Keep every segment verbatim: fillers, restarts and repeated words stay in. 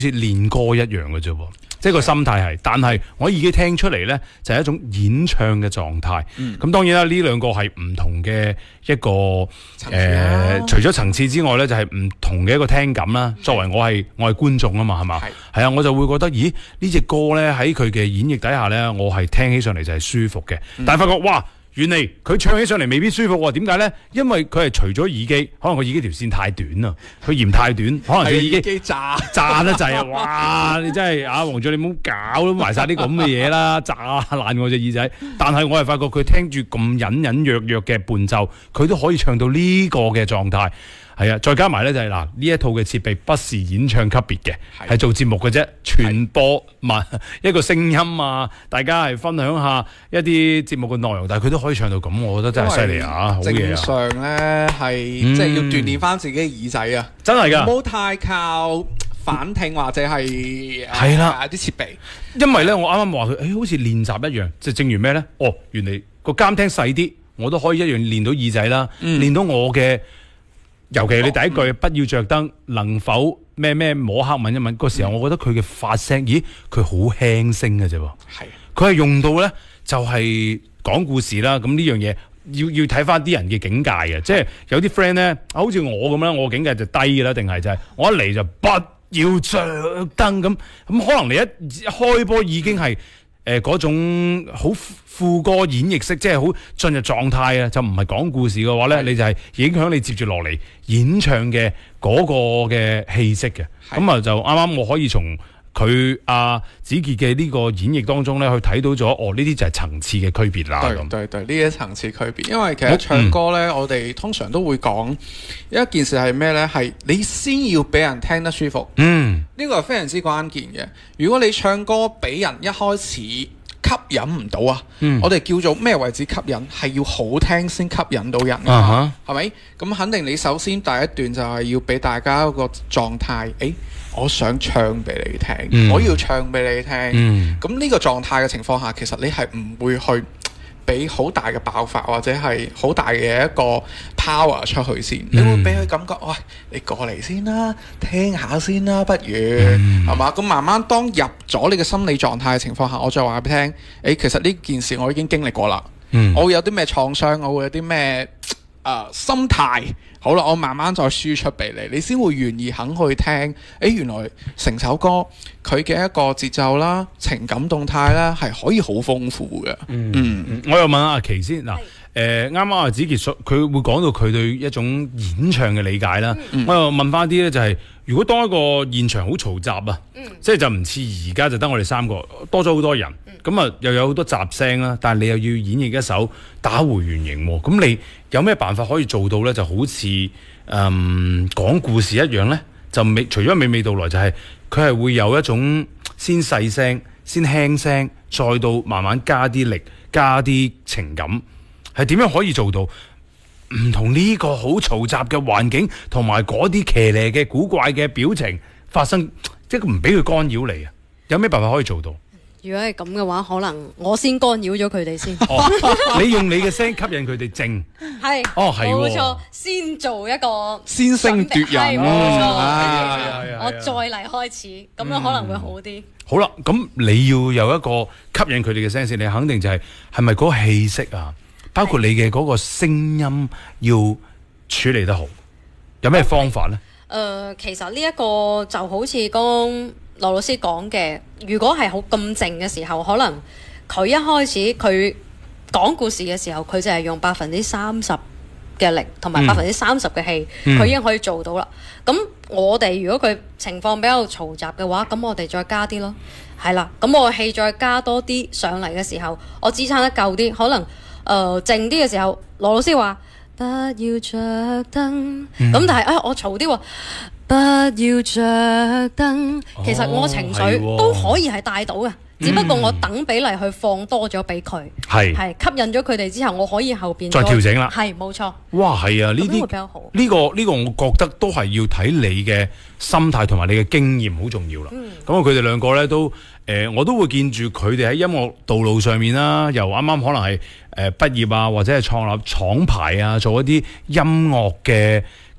似練歌一樣嘅啫喎。即係個心態係，但係我已經聽出嚟咧，就係、是、一種演唱嘅狀態。咁、嗯、當然啦，呢兩個係唔同嘅一個誒、呃，除咗層次之外咧，就係、是、唔同嘅一個聽感啦。作為我係我係觀眾啊嘛，係嘛？係啊，我就會覺得，咦？呢隻歌咧喺佢嘅演繹底下咧，我係聽起上嚟就係舒服嘅。嗯、但係發覺哇！原嚟佢唱起上嚟未必舒服喎，點解咧？因為佢係除咗耳機，可能個耳機條線太短啦，佢嫌太短，可能佢耳機炸炸得滯啊！哇！你真係啊，黃俊，你唔好搞埋晒啲咁嘅嘢啦，炸爛我隻耳仔。但係我係發覺佢聽住咁隱隱約約嘅伴奏，佢都可以唱到呢個嘅狀態。係啊，再加埋咧就係、是、嗱，呢一套嘅設備不是演唱級別嘅，係做節目嘅啫，傳播物一個聲音啊，大家係分享下一啲節目嘅內容，但係佢都可以唱到咁，我覺得真係犀利啊，好嘢啊！ 正常咧係即係要鍛鍊翻自己嘅耳仔啊， 真係㗎， 唔好太靠反聽或者係係啦啲設備， 因為咧我啱啱話佢，誒、欸、好似練習一樣，就正如咩咧？哦，原來個監聽細啲，我都可以一樣練到耳仔啦，嗯、練到我嘅。尤其你第一句、哦嗯、不要着燈，能否咩咩摸黑問一問嗰時候，我覺得佢嘅發聲，咦，佢好輕聲嘅啫喎。係，佢係用到咧，就係、是、講故事啦。咁呢樣嘢要要睇翻啲人嘅境界嘅，即係有啲 friend 咧，好似我咁樣，我境界就低嘅啦，定係就係我一嚟就不要着燈咁，咁可能你一開波已經係。誒嗰、呃、種好副歌演繹式，即係好進入狀態啊！就唔係講故事嘅話咧，你就係影響你接住落嚟演唱嘅嗰個嘅氣息嘅。咁啊，就啱啱我可以從佢阿子傑嘅呢個演繹當中咧，去睇到咗哦，呢啲就係層次嘅區別啦。 對對對，呢啲層次區別，因為其實唱歌咧，嗯、我哋通常都會講一件事係咩咧？係你先要俾人聽得舒服。嗯，呢個係非常之關鍵嘅。如果你唱歌俾人一開始吸引唔到啊，嗯、我哋叫做咩為之吸引？係要好聽先吸引到人㗎，係咪？咁肯定你首先第一段就係要俾大家一個狀態，誒。我想唱俾你聽，嗯、我要唱俾你聽。咁呢、嗯、個狀態嘅情況下，其實你係唔會去俾好大嘅爆發或者係好大嘅一個 power 出去先。嗯、你會俾佢感覺，喂，你過嚟先啦，聽下先啦，不如係嘛？咁、嗯、慢慢當入咗你嘅心理狀態嘅情況下，我再話俾你聽，誒，其實呢件事我已經經歷過啦。嗯、我會有啲咩創傷，我會有啲咩誒心態。好啦，我慢慢再輸出俾你，你先會願意肯去聽。誒，原來成首歌佢嘅一個節奏啦、情感動態啦，係可以好豐富嘅。嗯， 嗯我又問阿琪先嗱，誒啱啱阿子傑佢會講到佢對一種演唱嘅理解啦。嗯、我又問翻啲咧，就係、是、如果當一個現場好嘈雜啊，嗯、即係就唔似而家就得我哋三個，多咗好多人，咁啊、嗯、又有好多雜聲啦，但係你又要演繹一首打回原形喎，咁你有咩辦法可以做到咧？就好似誒講故事一樣咧，就未除咗娓娓道來，就係佢係會有一種先細聲、先輕聲，再到慢慢加啲力、加啲情感，係點樣可以做到唔同呢個好嘈雜嘅環境，同埋嗰啲騎呢嘅古怪嘅表情發生，即係唔俾佢干擾你啊？有咩辦法可以做到？ 如果係咁嘅話，可能我先干擾咗佢哋先。 哦、你用你嘅聲吸引佢哋靜。係。哦，係。冇錯， 先做一個先聲奪人。 係冇錯。我再嚟開始，咁、嗯、樣可能會好啲。 好啦，咁你要有一個吸引佢哋嘅聲線，你肯定就係係咪嗰個氣息啊？包括你嘅嗰個聲音要處理得好，有咩方法咧？誒、 呃，其實呢一個就好似剛羅老師講嘅，如果係好咁靜嘅時候，可能佢一開始佢講故事嘅時候，佢就係用百分之三十嘅力同埋百分之三十嘅氣，佢、嗯、已經可以做到啦。咁、嗯、我哋如果佢情況比較嘈雜嘅話，咁我哋再加啲咯，係啦。咁我氣再加多啲上嚟嘅時候，我支撐得夠啲，可能誒、呃、靜啲嘅時候，羅老師話不要着燈，咁、嗯、但係啊、哎、我嘈啲喎。不要着燈，其實我情緒都可以係帶到嘅，哦、只不過我等比例去放多咗俾佢，係係、嗯、吸引咗佢哋之後，我可以後邊再調整啦， 係冇錯。 哇，係啊，呢啲呢個呢、呢個我覺得都係要睇你嘅心態同埋你嘅經驗好重要啦。咁啊、嗯，佢哋兩個咧都誒、呃，我都會見住佢哋喺音樂道路上面啦，由啱啱可能係誒畢業啊，或者係創立廠牌啊，做一啲音樂嘅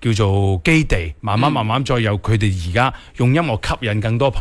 叫做基地，慢慢慢慢再有佢哋而家用音樂吸引更多朋